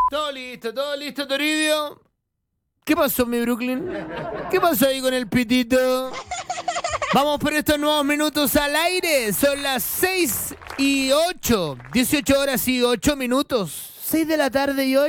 todo listo, Toribio. ¿Qué pasó, mi Brooklyn? ¿Qué pasó ahí con el pitito? Vamos por estos nuevos minutos al aire. Son las 6:08. 18 horas y 8 minutos. 6 de la tarde y 8.